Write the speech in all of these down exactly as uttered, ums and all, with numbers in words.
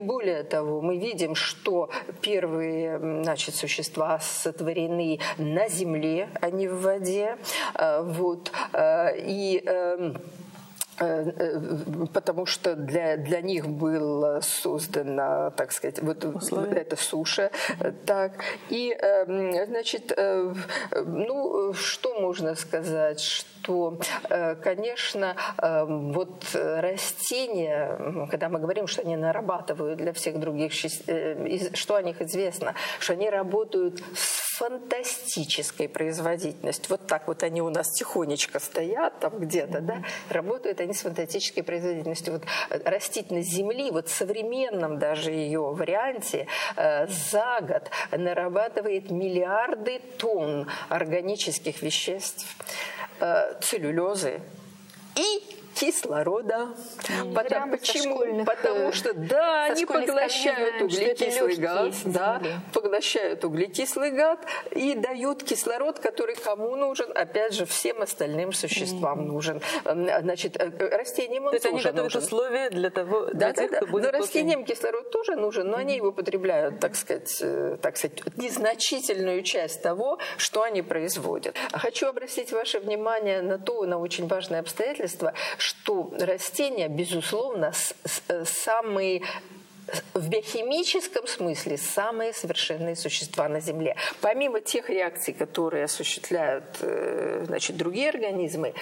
Более того, мы видим, что первые, значит, существа сотворены на земле, а не в воде. Вот. И потому что для, для них было создано, так сказать, вот эта суша. Так. И, значит, ну, что можно сказать, что, конечно, вот растения, когда мы говорим, что они нарабатывают для всех других, что о них известно, что они работают с фантастической производительностью. Вот так вот они у нас тихонечко стоят там где-то, mm-hmm. да, работают они с фантастической производительностью. Вот растительность Земли, вот в современном даже ее варианте, э, за год нарабатывает миллиарды тонн органических веществ, э, целлюлезы и кислорода. Потому, почему? Потому что, да, они поглощают знаем, углекислый газ, да, поглощают углекислый газ и дают кислород, который кому нужен? Опять же, всем остальным существам mm-hmm. нужен. Значит, растениям он тоже нужен. То есть они готовят условия для того, для да, тех, да, кто да. будет но после... растениям кислород тоже нужен, но mm-hmm. они его потребляют, так сказать, так сказать, незначительную часть того, что они производят. Хочу обратить ваше внимание на то, на очень важное обстоятельство, что растения, безусловно, самые, в биохимическом смысле, самые совершенные существа на Земле. Помимо тех реакций, которые осуществляют, значит, другие организмы,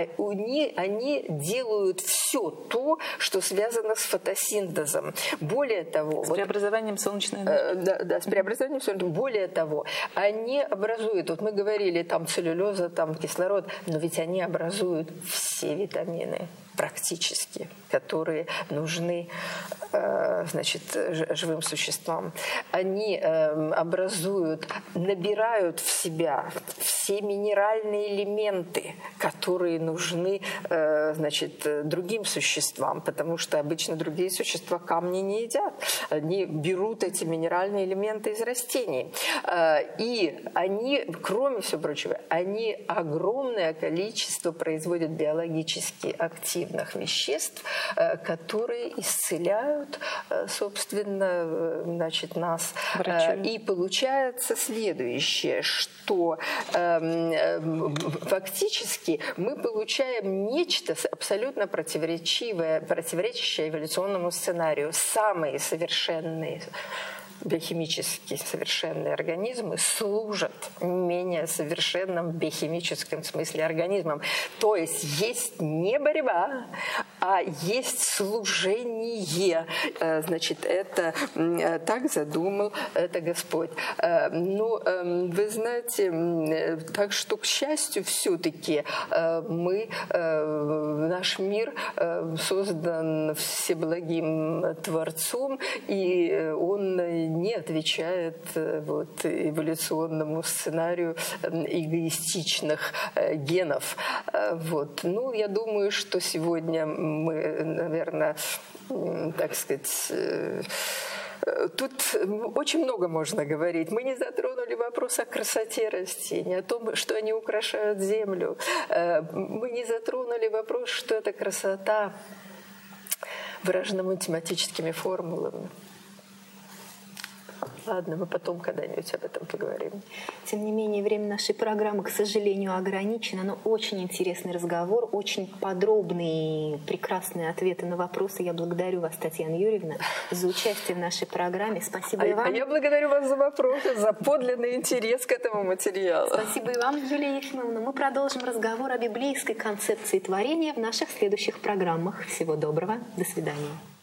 они делают все то, что связано с фотосинтезом. Более того... С вот, преобразованием солнечной энергии. Да, да, с преобразованием солнечной энергии. Более того, они образуют, вот мы говорили, там целлюлеза, там кислород, но ведь они образуют все витамины практически, которые нужны, значит, живым существам. Они образуют, набирают в себя все минеральные элементы, которые нужны, значит, другим существам, потому что обычно другие существа камни не едят. Они берут эти минеральные элементы из растений. И они, кроме всего прочего, они огромное количество производят биологически активных веществ, которые исцеляют, собственно, значит, нас. Врачи. И получается следующее, что э, фактически мы получаем нечто абсолютно противоречивое, противоречащее эволюционному сценарию. Самые совершенные биохимически совершенные организмы служат менее совершенным в биохимическом смысле организмам. То есть есть не борьба, а есть служение. Значит, это так задумал это Господь. Ну, вы знаете, так что, к счастью, все-таки мы, наш мир создан всеблагим Творцом, и он не отвечает вот, эволюционному сценарию эгоистичных генов. Вот. Ну, я думаю, что сегодня мы, наверное, так сказать, тут очень много можно говорить. Мы не затронули вопрос о красоте растений, о том, что они украшают землю. Мы не затронули вопрос, что эта красота выражена математическими формулами. Ладно, мы потом когда-нибудь об этом поговорим. Тем не менее, время нашей программы, к сожалению, ограничено, но очень интересный разговор, очень подробные, прекрасные ответы на вопросы. Я благодарю вас, Татьяна Юрьевна, за участие в нашей программе. Спасибо а, и вам. А я благодарю вас за вопросы, за подлинный интерес к этому материалу. Спасибо и вам, Юлия Ефимовна. Мы продолжим разговор о библейской концепции творения в наших следующих программах. Всего доброго. До свидания.